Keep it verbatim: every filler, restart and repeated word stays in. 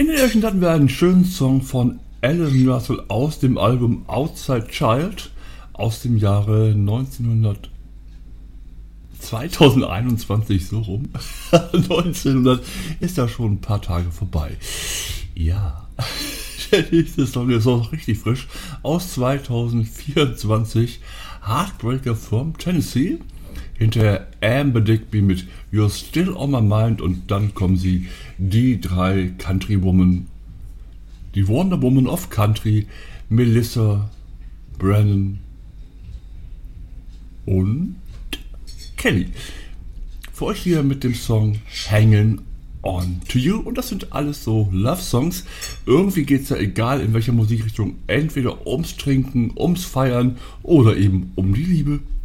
In der ersten hatten wir einen schönen Song von Alan Russell aus dem Album Outside Child aus dem Jahre neunzehnhundert zweitausendeinundzwanzig, so rum. neunzehnhundert ist ja schon ein paar Tage vorbei. Ja, der nächste Song ist auch richtig frisch aus zweitausendvierundzwanzig. Heartbreaker from Tennessee. Hinterher Amber Digby mit You're Still on My Mind und dann kommen sie, die drei Country Woman, die Wonder Woman of Country, Melissa, Brennan und Kelly. Für euch hier mit dem Song Hanging On To You, und das sind alles so Love-Songs. Irgendwie geht es ja, egal in welcher Musikrichtung, entweder ums Trinken, ums Feiern oder eben um die Liebe.